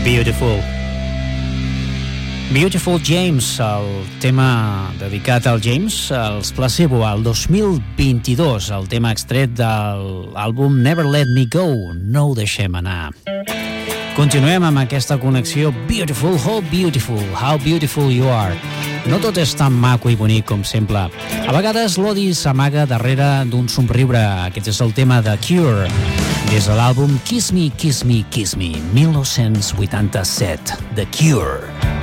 Beautiful. Beautiful James, el tema dedicat al James, els Placebo, el 2022, el tema extret de l'àlbum Never Let Me Go, no ho deixem anar. Continuem amb aquesta connexió Beautiful, how beautiful you are. No tot és tan maco i bonic com sembla. A vegades l'odi s'amaga darrere d'un somriure. Aquest és el tema de Cure, des de l'àlbum Kiss Me, Kiss Me, Kiss Me, 1987, The Cure.